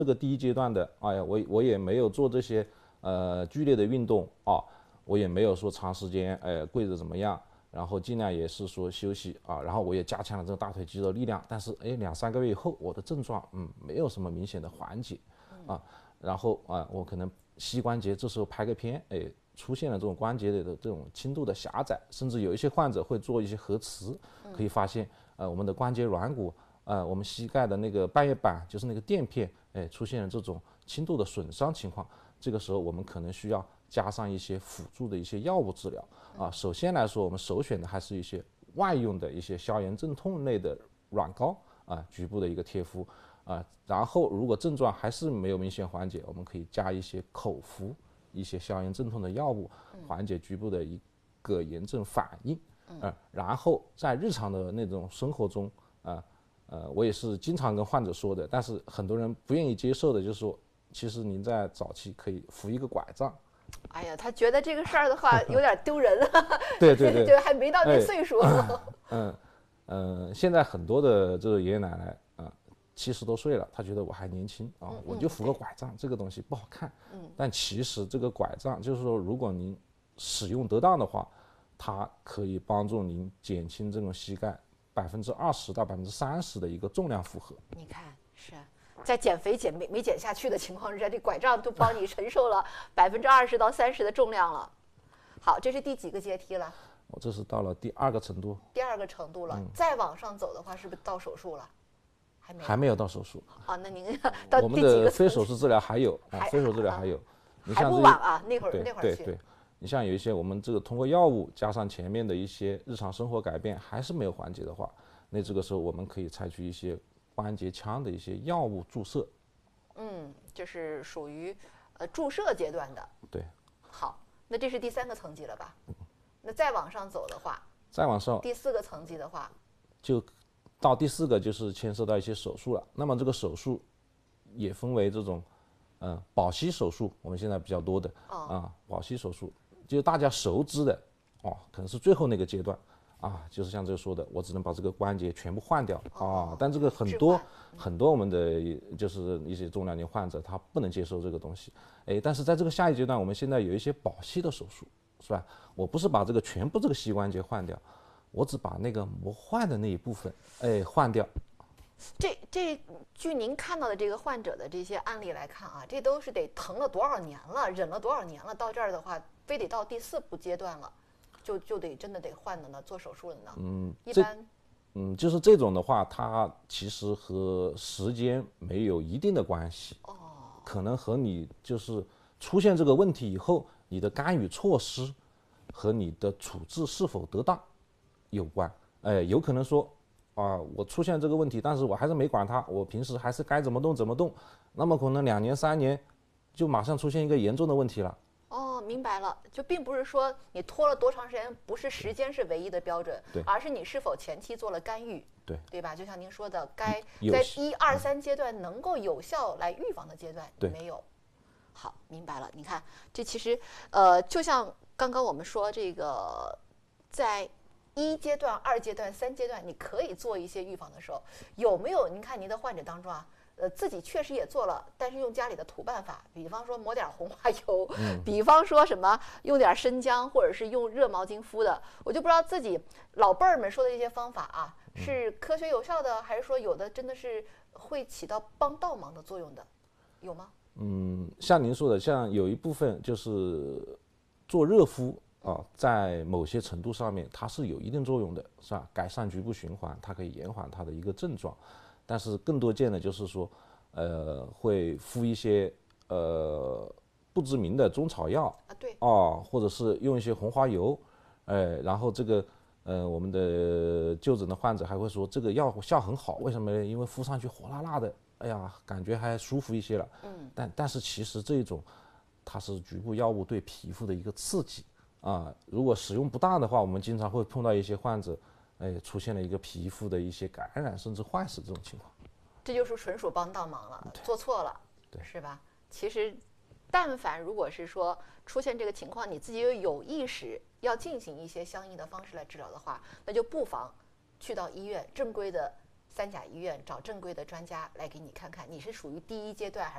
这个第一阶段的，哎呀，我也没有做这些剧烈的运动啊，我也没有说长时间跪着怎么样，然后尽量也是说休息啊，然后我也加强了这个大腿肌肉力量，但是2、3个月以后，我的症状没有什么明显的缓解啊，然后我可能膝关节这时候拍个片，出现了这种关节的这种轻度的狭窄，甚至有一些患者会做一些核磁，可以发现我们的关节软骨。我们膝盖的那个半月板，就是那个垫片，出现了这种轻度的损伤情况，这个时候我们可能需要加上一些辅助的一些药物治疗啊。首先来说，我们首选的还是一些外用的一些消炎镇痛类的软膏啊，局部的一个贴敷啊。然后如果症状还是没有明显缓解，我们可以加一些口服一些消炎镇痛的药物，缓解局部的一个炎症反应。然后在日常的那种生活中我也是经常跟患者说的，但是很多人不愿意接受的，就是说，其实您在早期可以扶一个拐杖。 哎呀，他觉得这个事儿的话有点丢人了。 对对对， 就还没到那岁数。 现在很多的这个爷爷奶奶70多岁了，他觉得我还年轻啊，我就扶个拐杖，这个东西不好看。但其实这个拐杖就是说，如果您使用得当的话，它可以帮助您减轻这种膝盖20%到30%的一个重量负荷。 你看，是在减肥没减下去的情况之下，这拐杖都帮你承受了20%到30%的重量了。好，这是第几个阶梯了？ 我这是到了第2个程度。 第2个程度了，再往上走的话，是不是到手术了？ 还没有到手术。 啊，那您到第几个？ 我们的非手术治疗还有非手术治疗还有。 还不晚啊，那会儿去。 对。你像有一些我们这个通过药物加上前面的一些日常生活改变还是没有缓解的话，那这个时候我们可以采取一些关节腔的一些药物注射。 就是属于注射阶段的。 对。 好，那这是第3个层级了吧？那再往上走的话， 再往上第4个层级的话， 就到第4个就是牵涉到一些手术了。那么这个手术也分为这种保息手术，我们现在比较多的保息手术。就是大家熟知的可能是最后那个阶段就是像这个说的，我只能把这个关节全部换掉但这个很多我们的就是一些中老年患者他不能接受这个东西，但是在这个下一阶段，我们现在有一些保息的手术，是吧？我不是把这个全部这个膝关节换掉，我只把那个磨坏的那一部分换掉。 这据您看到的这个患者的这些案例来看这都是得疼了多少年了，忍了多少年了，到这儿的话，非得到第4步阶段了，就得真的得换的呢，做手术的呢。一般就是这种的话，它其实和时间没有一定的关系可能和你就是出现这个问题以后，你的干预措施和你的处置是否得当有关。有可能说我出现这个问题，但是我还是没管它，我平时还是该怎么动怎么动，那么可能2年3年就马上出现一个严重的问题了。 明白了，就并不是说你拖了多长时间，不是时间是唯一的标准，而是你是否前期做了干预，对吧？就像您说的，该在1、2、3阶段能够有效来预防的阶段没有。好，明白了。你看，这其实就像刚刚我们说这个，在1阶段、2阶段、3阶段，你可以做一些预防的时候，有没有？您看您的患者当中自己确实也做了，但是用家里的土办法，比方说抹点红花油，比方说什么用点生姜，或者是用热毛巾敷的，我就不知道自己老辈儿们说的这些方法是科学有效的，还是说有的真的是会起到帮倒忙的作用的，有吗？ 像您说的，像有一部分就是做热敷在某些程度上面它是有一定作用的，是吧？改善局部循环，它可以延缓它的一个症状。但是更多见的就是说，会敷一些不知名的中草药或者是用一些红花油，然后这个我们的就诊的患者还会说这个药效很好，为什么呢？因为敷上去火辣辣的，哎呀，感觉还舒服一些了。但是其实这种它是局部药物对皮肤的一个刺激如果使用不当的话，我们经常会碰到一些患者。出现了一个皮肤的一些感染甚至坏死这种情况， 这就是纯属帮倒忙了，做错了，是吧？其实，但凡如果是说出现这个情况，你自己有意识要进行一些相应的方式来治疗的话，那就不妨去到医院正规的三甲医院找正规的专家来给你看看，你是属于第一阶段还是